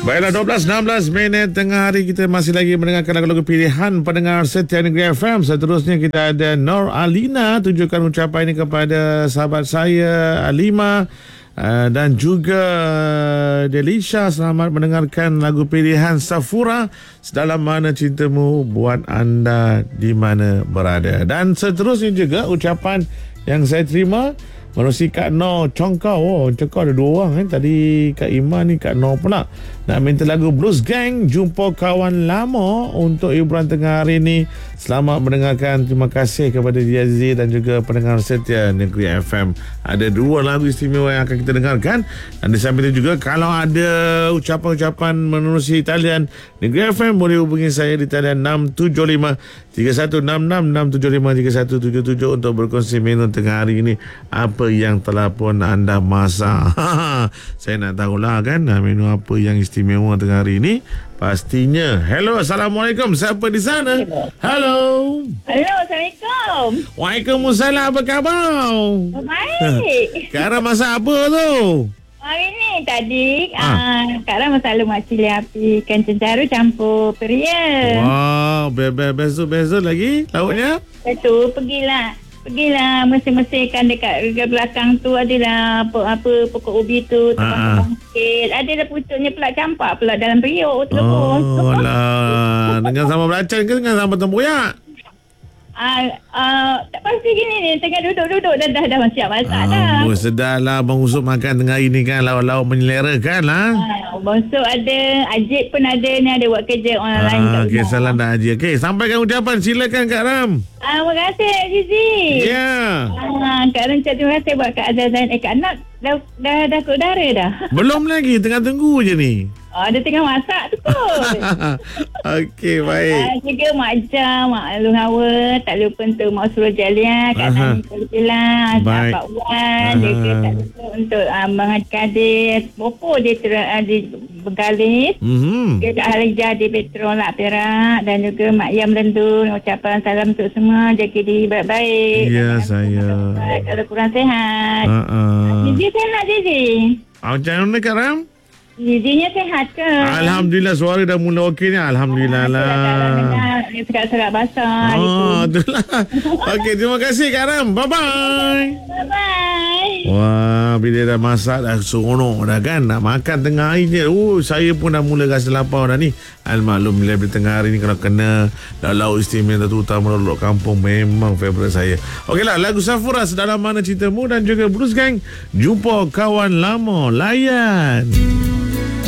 Baiklah, 12:16 minit tengah hari kita masih lagi mendengarkan lagu-lagu pilihan pendengar setia Negeri FM. Seterusnya kita ada Nur Alina. Tunjukkan ucapan ini kepada sahabat saya Alima dan juga Delisha. Selamat mendengarkan lagu pilihan Safura, Sedalam Mana Cintamu buat anda di mana berada. Dan seterusnya juga ucapan yang saya terima menerusi Kak Noh Congkau. Oh, Congkau ada dua orang Tadi Kak Iman ni Kak Noh pula nak minta lagu Blues Gang, Jumpa Kawan Lama untuk hiburan tengah hari ni. Selamat mendengarkan. Terima kasih kepada Diazi dan juga pendengar setia Negeri FM. Ada dua lagu istimewa yang akan kita dengarkan. Dan di samping itu juga, kalau ada ucapan-ucapan menerusi talian Negeri FM, boleh hubungi saya di talian 675 3166 675 3177 untuk berkongsi menu tengah hari ini. Apa yang telah pun anda masak. Saya nak tahulah kan menu apa yang istimewa tengah hari ini. Pastinya. Hello, Assalamualaikum. Siapa di sana? Hello. Hello, Assalamualaikum. Waalaikumsalam. Apa khabar? Baik. Kak Ram masak apa tu? Hari ni tadi Kak Ram masak lemak cili api ikan cencaru campur periuk. Wow, besok lagi lauknya? Lepas tu Pergilah mesin-mesinkan dekat belakang tu adalah apa pokok ubi tu tempat sikit. Adalah pucuknya pula campak pula dalam periuk terus. Oh lah. Dengan sambal belacan ke dengan sambal tempoyak? Tak pasti gini ni. Tengah duduk dah siap masak dah. Sedar lah Abang Usop makan tengah ini kan. Lauk-lauk menyelerakan lah. Abang Usop ada, Ajit pun ada. Ni ada buat kerja orang lain kat Okey, rumah. salam dah Haji. Okey, sampaikan ucapan. Silakan Kak Ram. Terima kasih Zizi. Ya. Kak Ram terima kasih buat Kak Azazan. Kak Nak dah ke udara dah. Belum lagi. Tengah tunggu je ni. Dia tengah masak tu kot. Okey, baik. Juga Mak Jam, Mak Long Hawa, tak lupa untuk Mak Surah Jalia, Kak Nani Kuala, Pak Wan, juga tak lupa untuk Abang Haji Kadir, Bopo di Begalis, juga Kak Halijah di Petrolak Perak, dan juga Mak Yam Lendun. Ucapan salam untuk semua, jaga diri baik-baik. Ya, saya. Kalau kurang sehat. Zizi sehat, Zizi? Macam mana Kak Ram? Zizinya sehat ke? Alhamdulillah, suara dah mula okey ni. Alhamdulillah lah. Serat-serat basah. Itulah. Okey, terima kasih Kak Ram. Bye-bye. Bye-bye. Wah, bila dah masak dah seronok dah kan. Nak makan tengah hari je. Saya pun dah mula rasa lapar dah ni. Almaklum bila tengah hari ni kalau kena lauk istimewa terutama lauk kampung, memang favourite saya. Okeylah, lagu Safura, Sedalam Mana Cintamu dan juga Blues Gang, Jumpa Kawan Lama. Layan.